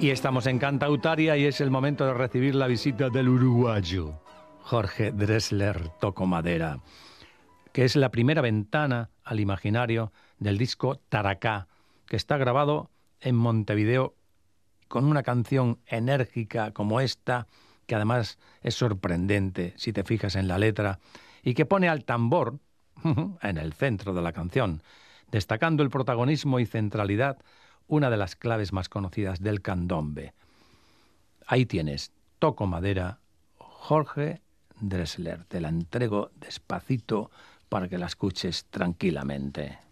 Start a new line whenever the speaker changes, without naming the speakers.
Y estamos en Cantautaria y es el momento de recibir la visita del uruguayo Jorge Drexler Toco Madera, que es la primera ventana al imaginario del disco Taracá, que está grabado en Montevideo con una canción enérgica como esta, que además es sorprendente si te fijas en la letra, y que pone al tambor en el centro de la canción, destacando el protagonismo y centralidad, una de las claves más conocidas del candombe. Ahí tienes, Toco Madera, Jorge Drexler. Te la entrego despacito para que la escuches tranquilamente.